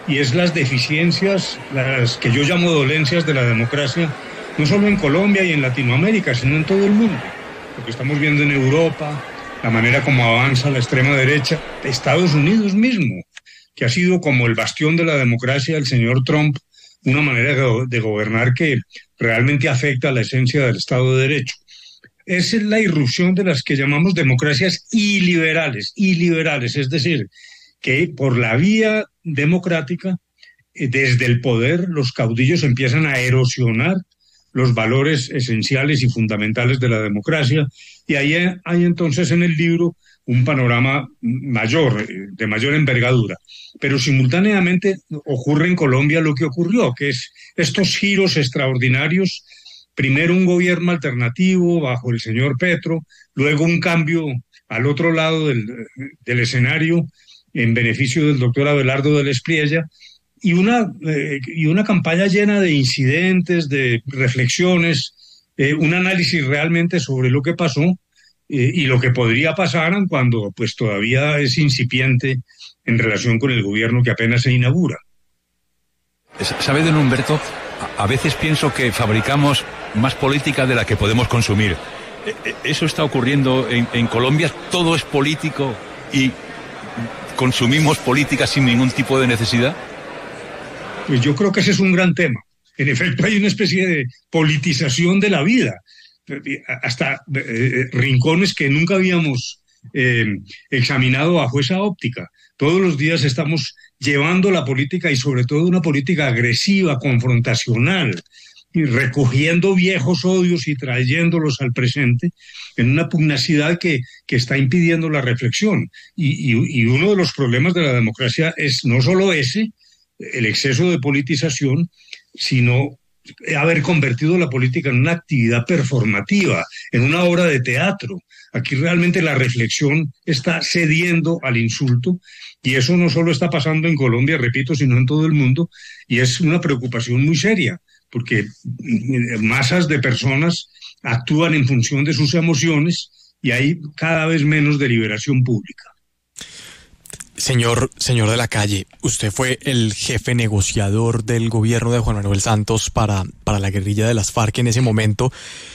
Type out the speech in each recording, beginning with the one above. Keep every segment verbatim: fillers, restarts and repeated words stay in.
y es las deficiencias, las que yo llamo dolencias de la democracia, no solo en Colombia y en Latinoamérica, sino en todo el mundo. Lo que estamos viendo en Europa, la manera como avanza la extrema derecha, Estados Unidos mismo, que ha sido como el bastión de la democracia del señor Trump, una manera de, de gobernar que realmente afecta a la esencia del Estado de Derecho. Esa es la irrupción de las que llamamos democracias iliberales, iliberales, es decir, que por la vía democrática, eh, desde el poder, los caudillos empiezan a erosionar los valores esenciales y fundamentales de la democracia, y ahí hay entonces en el libro un panorama mayor, de mayor envergadura. Pero simultáneamente ocurre en Colombia lo que ocurrió, que es estos giros extraordinarios, primero un gobierno alternativo bajo el señor Petro, luego un cambio al otro lado del, del escenario en beneficio del doctor Abelardo del Espriella, y una, eh, y una campaña llena de incidentes, de reflexiones, eh, un análisis realmente sobre lo que pasó eh, y lo que podría pasar cuando pues todavía es incipiente en relación con el gobierno que apenas se inaugura. ¿Sabe, don Humberto? A veces pienso que fabricamos más política de la que podemos consumir. ¿Eso está ocurriendo en, en Colombia? ¿Todo es político y consumimos política sin ningún tipo de necesidad? Pues yo creo que ese es un gran tema. En efecto, hay una especie de politización de la vida, hasta eh, rincones que nunca habíamos eh, examinado bajo esa óptica. Todos los días estamos llevando la política, y sobre todo una política agresiva, confrontacional, y recogiendo viejos odios y trayéndolos al presente en una pugnacidad que, que está impidiendo la reflexión. Y, y, y uno de los problemas de la democracia es no solo ese, el exceso de politización, sino haber convertido la política en una actividad performativa, en una obra de teatro. Aquí realmente la reflexión está cediendo al insulto, y eso no solo está pasando en Colombia, repito, sino en todo el mundo, y es una preocupación muy seria, porque masas de personas actúan en función de sus emociones y hay cada vez menos deliberación pública. Señor, señor de la Calle, usted fue el jefe negociador del gobierno de Juan Manuel Santos para, para la guerrilla de las FARC en ese momento,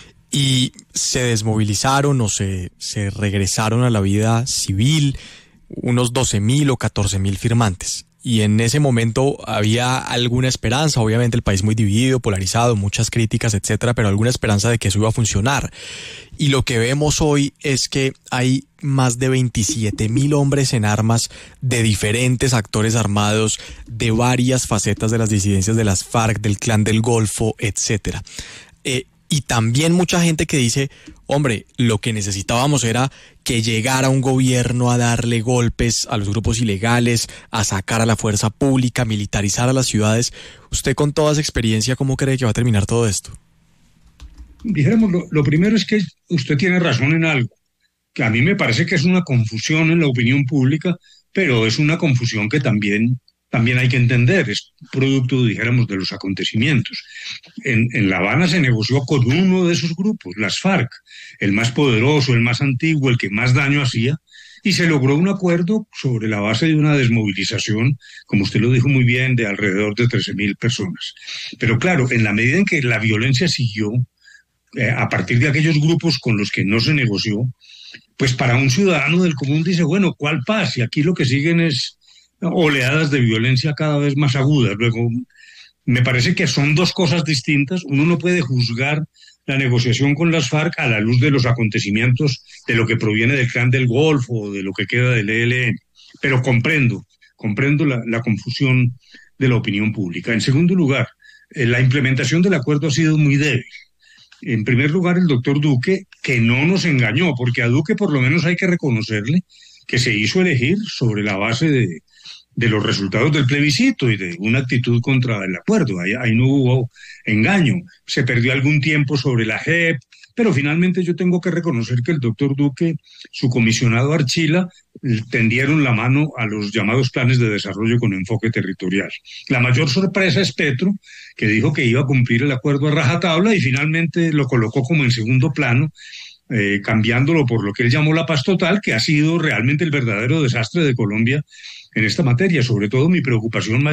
y se desmovilizaron o se, se regresaron a la vida civil unos doce mil o catorce mil firmantes. Y en ese momento había alguna esperanza, obviamente el país muy dividido, polarizado, muchas críticas, etcétera, pero alguna esperanza de que eso iba a funcionar. Y lo que vemos hoy es que hay más de veintisiete mil hombres en armas de diferentes actores armados, de varias facetas de las disidencias de las FARC, del Clan del Golfo, etcétera. Eh, y también mucha gente que dice, hombre, lo que necesitábamos era que llegara un gobierno a darle golpes a los grupos ilegales, a sacar a la fuerza pública, a militarizar a las ciudades. Usted, con toda esa experiencia, ¿cómo cree que va a terminar todo esto? Dijéramos, lo, lo primero es que usted tiene razón en algo, que a mí me parece que es una confusión en la opinión pública, pero es una confusión que también, también hay que entender, es producto, dijéramos, de los acontecimientos. En, en La Habana se negoció con uno de esos grupos, las FARC, el más poderoso, el más antiguo, el que más daño hacía, y se logró un acuerdo sobre la base de una desmovilización, como usted lo dijo muy bien, de alrededor de trece mil personas. Pero claro, en la medida en que la violencia siguió, eh, a partir de aquellos grupos con los que no se negoció, pues para un ciudadano del común dice, bueno, ¿cuál paz? Y aquí lo que siguen es oleadas de violencia cada vez más agudas. Luego, me parece que son dos cosas distintas. Uno no puede juzgar la negociación con las FARC a la luz de los acontecimientos, de lo que proviene del Clan del Golfo o de lo que queda del E L N. Pero comprendo, comprendo la, la confusión de la opinión pública. En segundo lugar, eh, la implementación del acuerdo ha sido muy débil. En primer lugar, el doctor Duque, que no nos engañó, porque a Duque por lo menos hay que reconocerle que se hizo elegir sobre la base de, de los resultados del plebiscito y de una actitud contra el acuerdo. Ahí, ahí no hubo engaño. Se perdió algún tiempo sobre la J E P, pero finalmente yo tengo que reconocer que el doctor Duque, su comisionado Archila, tendieron la mano a los llamados planes de desarrollo con enfoque territorial. La mayor sorpresa es Petro, que dijo que iba a cumplir el acuerdo a rajatabla y finalmente lo colocó como en segundo plano, eh, cambiándolo por lo que él llamó la paz total, que ha sido realmente el verdadero desastre de Colombia en esta materia. Sobre todo mi preocupación más